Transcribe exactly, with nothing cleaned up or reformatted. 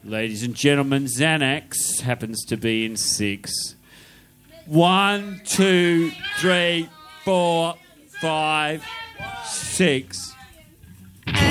Ladies and gentlemen, Xanax happens to be in six. One, two, three, four, five, six.